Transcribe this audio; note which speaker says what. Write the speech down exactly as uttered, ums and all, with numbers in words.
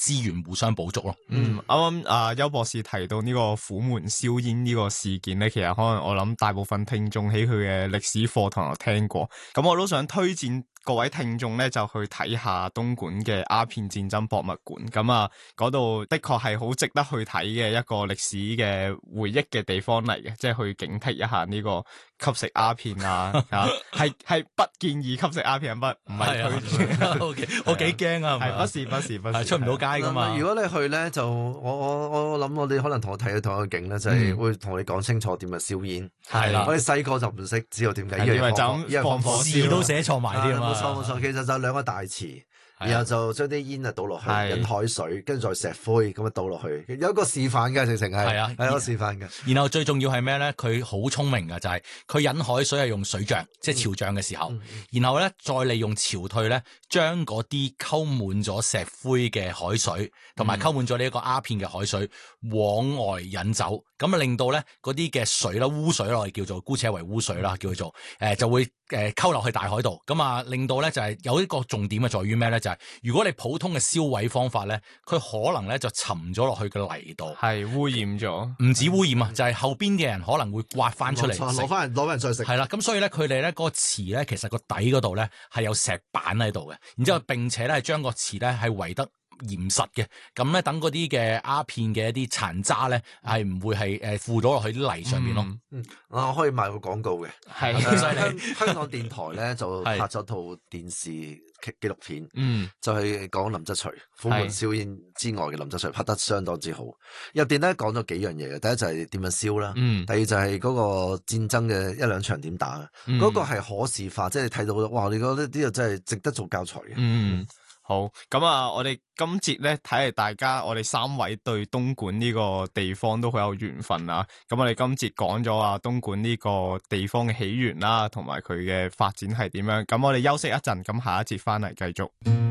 Speaker 1: 資源互相補足咯。
Speaker 2: 嗯，啱啱啊邱博士提到呢個虎門燒煙呢個事件咧，其實可能我諗大部分聽眾喺佢嘅歷史課堂有聽過，咁我都想推薦各位聽眾咧就去睇下東莞嘅鴉片戰爭博物館，咁啊嗰度的確係好值得去睇嘅一個歷史嘅回憶嘅地方嚟嘅，即係去警惕一下呢個吸食鴉片啊，啊係係不建議吸食鴉片，不唔係推薦。
Speaker 1: O K， 我幾驚啊，
Speaker 2: 係不是不是不是，
Speaker 1: 係出唔到街噶嘛。
Speaker 3: 如果你去咧，就我我我諗我哋可能同我睇嘅同一個景咧，就係會同你講清楚點樣燒煙。
Speaker 1: 係啦，
Speaker 3: 我哋細個就唔識知道點解，
Speaker 2: 以為就咁放火
Speaker 1: 字都寫錯埋添啊。
Speaker 3: 冇錯冇錯，其實就兩個大池。然後就將啲煙啊倒落去，引海水，跟住再石灰咁樣倒落去，有一個示範嘅，直情係係啊，係一個示範嘅。
Speaker 1: 然後最重要係咩咧？佢好聰明嘅就係佢引海水係用水漲，即係潮漲嘅時候，嗯、然後咧再利用潮退咧，將嗰啲溝滿咗石灰嘅海水，同埋溝滿咗呢一個鴉片嘅海水往外引走，咁啊令到咧嗰啲嘅水啦，污水啦，我哋叫做姑且為污水啦，叫做誒、呃、就會誒溝落去大海度，咁啊令到咧就係、是、有一個重點嘅在於咩咧？就係、是、如果你普通嘅燒毀方法咧，佢可能咧就沉咗落去嘅泥度，
Speaker 2: 係污染咗，
Speaker 1: 唔止污染啊，就係、是、後邊嘅人可能會刮翻出嚟，
Speaker 3: 攞翻攞翻再食。
Speaker 1: 係啦，咁所以咧佢哋咧嗰個池咧，其實個底嗰度咧係有石板喺度嘅，然之後並且咧係將個池咧係圍得嚴實嘅，咁咧等嗰啲嘅鴉片嘅一啲殘渣咧係唔會係誒附咗落去啲泥上面咯。
Speaker 3: 嗯，我可以賣個廣告嘅，
Speaker 2: 係
Speaker 3: 香港電台咧就拍咗套電視紀錄片，嗯，就係講林則徐虎門燒煙之外嘅林則徐，拍得相當之好。入邊咧講咗幾樣嘢嘅，第一就係點樣燒啦，嗯，第二就係嗰個戰爭嘅一兩場點打，嗰、嗯、個係可視化，即係你睇到哇！你覺得呢啲真係值得做教材嘅，
Speaker 2: 嗯。好，咁啊，我哋今節咧睇嚟，大家我哋三位對東莞呢個地方都好有緣分啊。咁我哋今節講咗啊東莞呢個地方嘅起源啦，同埋佢嘅發展係點樣。咁我哋休息一陣，咁下一節翻嚟繼續。